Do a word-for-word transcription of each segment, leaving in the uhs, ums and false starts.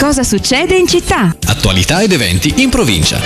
Cosa succede in città? Attualità ed eventi in provincia.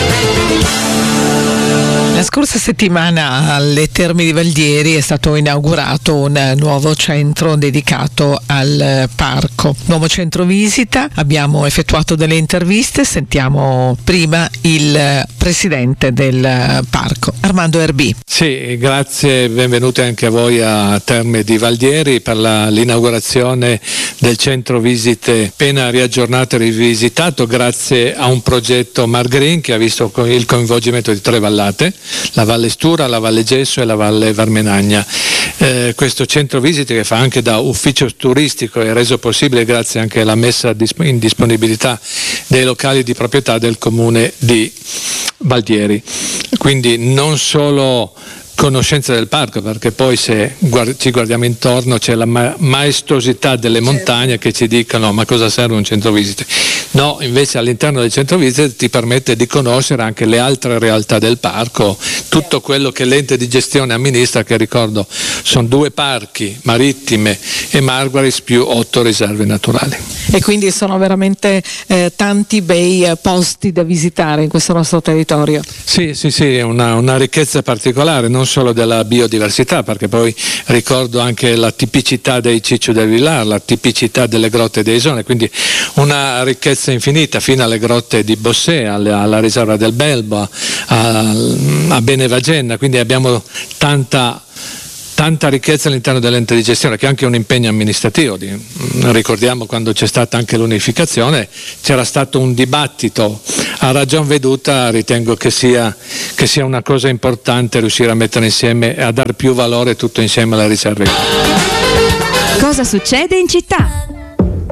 La scorsa settimana alle Terme di Valdieri è stato inaugurato un nuovo centro dedicato al parco. Nuovo centro visita, abbiamo effettuato delle interviste, sentiamo prima il presidente del parco, Armando Erbì. Sì, grazie, benvenuti anche a voi a Terme di Valdieri per la, l'inaugurazione del centro visite appena riaggiornato e rivisitato grazie a un progetto Margreen che ha visto il coinvolgimento di tre vallate, la Valle Stura, la Valle Gesso e la Valle Varmenagna. Eh, questo centro visite che fa anche da ufficio turistico è reso possibile grazie anche alla messa in disponibilità dei locali di proprietà del comune di Valdieri. Quindi non solo conoscenza del parco, perché poi se guard- ci guardiamo intorno c'è la ma- maestosità delle montagne che ci dicono ma cosa serve un centro visite. No, invece all'interno del centro visite ti permette di conoscere anche le altre realtà del parco, tutto quello che l'ente di gestione amministra, che ricordo sono due parchi, Marittime e Marguaris, più otto riserve naturali. E quindi sono veramente eh, tanti bei eh, posti da visitare in questo nostro territorio. Sì, sì, sì, è una, una ricchezza particolare, non solo della biodiversità, perché poi ricordo anche la tipicità dei Ciccio del Villar, la tipicità delle grotte dei Isone, quindi una ricchezza infinita fino alle grotte di Bossé, alla, alla riserva del Belbo, a, a Benevagenna, quindi abbiamo tanta tanta ricchezza all'interno dell'ente di gestione, che è anche un impegno amministrativo. Ricordiamo quando c'è stata anche l'unificazione, c'era stato un dibattito a ragion veduta, ritengo che sia, che sia una cosa importante riuscire a mettere insieme e a dare più valore tutto insieme alle riserve. Cosa succede in città?